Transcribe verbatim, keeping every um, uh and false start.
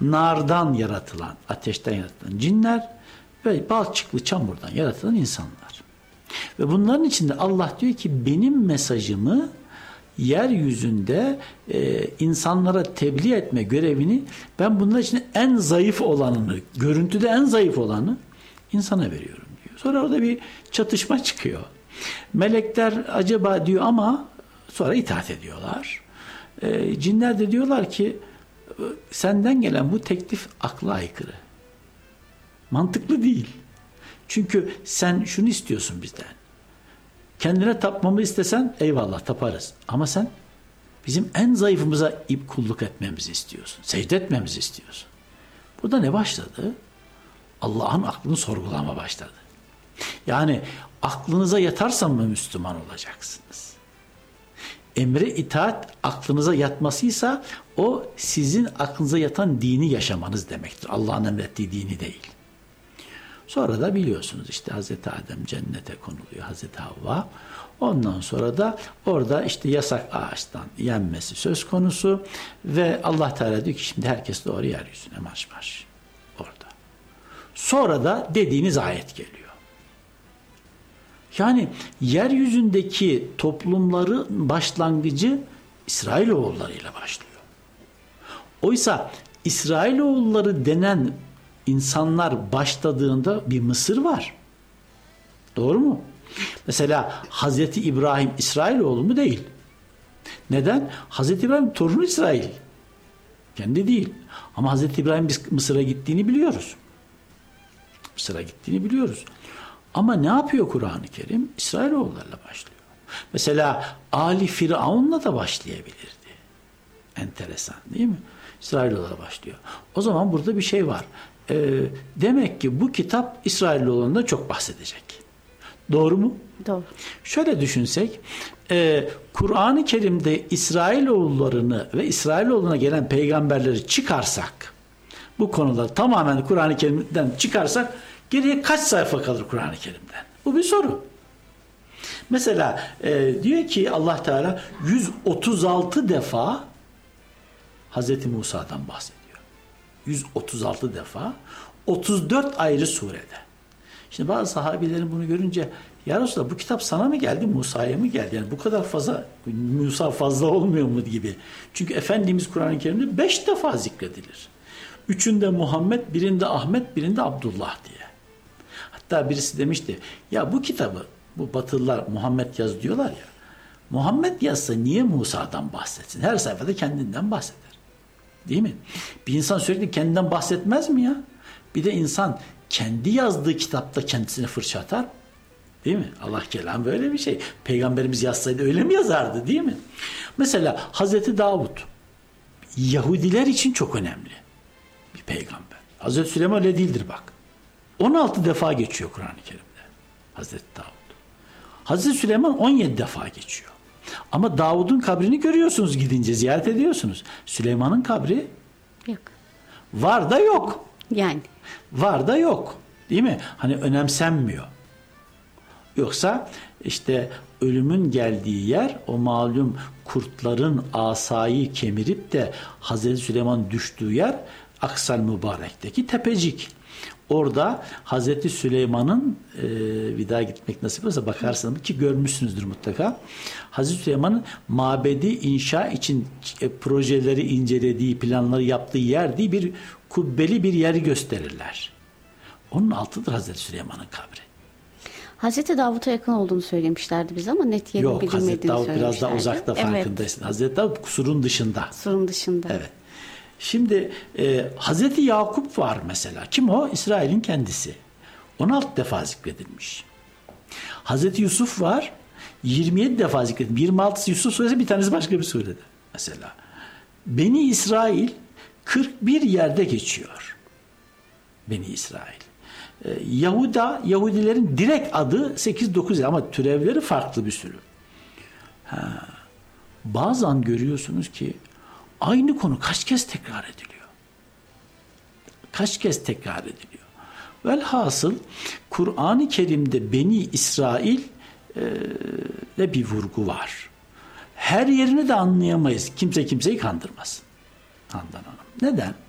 nardan yaratılan, ateşten yaratılan cinler ve balçıklı çamurdan yaratılan insanlar. Ve bunların içinde Allah diyor ki benim mesajımı yeryüzünde e, insanlara tebliğ etme görevini ben bunlar için en zayıf olanını, görüntüde en zayıf olanı insana veriyorum diyor. Sonra orada bir çatışma çıkıyor. Melekler acaba diyor ama sonra itaat ediyorlar. E, cinler de diyorlar ki senden gelen bu teklif akla aykırı. Mantıklı değil. Çünkü sen şunu istiyorsun bizden. Kendine tapmamı istesen eyvallah taparız. Ama sen bizim en zayıfımıza ip kulluk etmemizi istiyorsun. Secde etmemizi istiyorsun. Burada ne başladı? Allah'ın aklını sorgulama başladı. Yani aklınıza yatarsa mı Müslüman olacaksınız? Emre itaat aklınıza yatmasıysa o sizin aklınıza yatan dini yaşamanız demektir. Allah'ın emrettiği dini değil. Sonra da biliyorsunuz işte Hazreti Adem cennete konuluyor, Hazreti Havva. Ondan sonra da orada işte yasak ağaçtan yenmesi söz konusu ve Allah Teala diyor ki şimdi herkes doğru yeryüzüne marş marş orada. Sonra da dediğiniz ayet geliyor. Yani yeryüzündeki toplumların başlangıcı İsrailoğullarıyla başlıyor. Oysa İsrailoğulları denen insanlar başladığında bir Mısır var. Doğru mu? Mesela Hazreti İbrahim İsrailoğlu mu? Değil. Neden? Hazreti İbrahim torunu İsrail. Kendi değil. Ama Hazreti İbrahim biz Mısır'a gittiğini biliyoruz. Mısır'a gittiğini biliyoruz. Ama ne yapıyor Kur'an-ı Kerim? İsrailoğullarıyla başlıyor. Mesela Ali Firavun'la da başlayabilirdi. Enteresan değil mi? İsrailoğullarıyla başlıyor. O zaman burada bir şey var. Ee, demek ki bu kitap İsrailoğullarından çok bahsedecek. Doğru mu? Doğru. Şöyle düşünsek, e, Kur'an-ı Kerim'de İsrailoğullarını ve İsrailoğullarına gelen peygamberleri çıkarsak, bu konuları tamamen Kur'an-ı Kerim'den çıkarsak, geriye kaç sayfa kalır Kur'an-ı Kerim'den? Bu bir soru. Mesela e, diyor ki Allah Teala yüz otuz altı defa Hazreti Musa'dan bahsediyor. yüz otuz altı defa otuz dört ayrı surede. Şimdi bazı sahabilerin bunu görünce ya Resulallah bu kitap sana mı geldi Musa'ya mı geldi? Yani bu kadar fazla Musa fazla olmuyor mu gibi. Çünkü Efendimiz Kur'an-ı Kerim'de beş defa zikredilir. Üçünde Muhammed, birinde Ahmet, birinde Abdullah diye. Hatta birisi demişti ya bu kitabı bu Batılılar Muhammed yaz diyorlar ya. Muhammed yazsa niye Musa'dan bahsetsin? Her sayfada kendinden bahseder. Değil mi? Bir insan sürekli kendinden bahsetmez mi ya? Bir de insan kendi yazdığı kitapta kendisine fırça atar. Değil mi? Allah kelam böyle bir şey. Peygamberimiz yazsaydı öyle mi yazardı değil mi? Mesela Hazreti Davud Yahudiler için çok önemli bir peygamber. Hazreti Süleyman öyle değildir bak. on altı defa geçiyor Kur'an-ı Kerim'de Hazreti Davud. Hazreti Süleyman on yedi defa geçiyor. Ama Davud'un kabrini görüyorsunuz gidince ziyaret ediyorsunuz. Süleyman'ın kabri yok. Var da yok. Yani. Var da yok. Değil mi? Hani önemsenmiyor. Yoksa işte ölümün geldiği yer o malum kurtların asayı kemirip de Hazreti Süleyman düştüğü yer Aksal Mübarek'teki tepecik. Orada Hazreti Süleyman'ın e, bir daha gitmek nasip olursa bakarsınız ki görmüşsünüzdür mutlaka. Hazreti Süleyman'ın mabedi inşa için e, projeleri incelediği, planları yaptığı yer diye bir kubbeli bir yeri gösterirler. Onun altıdır Hazreti Süleyman'ın kabri. Hazreti Davut'a yakın olduğunu söylemişlerdi bize ama net yerini Yok, bilinmediğini Hazreti Davut biraz daha uzakta farkındaysın. Evet. Hazreti Davut surun dışında. Surun dışında. Evet. Şimdi e, Hazreti Yakup var mesela. Kim o? İsrail'in kendisi. on altı defa zikredilmiş. Hazreti Yusuf var. yirmi yedi defa zikredilmiş. yirmi altısı Yusuf suresi, bir tanesi başka bir surede. Mesela. Beni İsrail kırk bir yerde geçiyor. Beni İsrail. Ee, Yahuda, Yahudilerin direkt adı sekiz dokuz ama türevleri farklı bir sürü. Ha. Bazen görüyorsunuz ki aynı konu kaç kez tekrar ediliyor. Kaç kez tekrar ediliyor. Velhasıl Kur'an-ı Kerim'de Beni İsrail e, de bir vurgu var. Her yerini de anlayamayız. Kimse kimseyi kandırmasın. Handan Hanım. Neden?